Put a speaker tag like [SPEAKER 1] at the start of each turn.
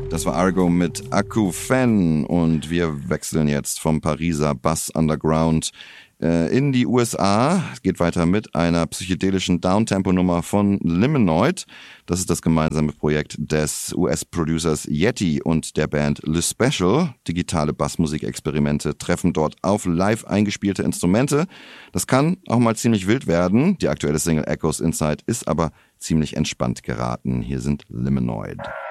[SPEAKER 1] Das war Argo mit Akoufen und wir wechseln jetzt vom Pariser Bass Underground in die USA. Es geht weiter mit einer psychedelischen Downtempo-Nummer von Liminoid. Das ist das gemeinsame Projekt des US-Producers Yeti und der Band Le Special. Digitale Bassmusikexperimente treffen dort auf live eingespielte Instrumente. Das kann auch mal ziemlich wild werden. Die aktuelle Single Echoes Inside ist aber ziemlich entspannt geraten. Hier sind Liminoid.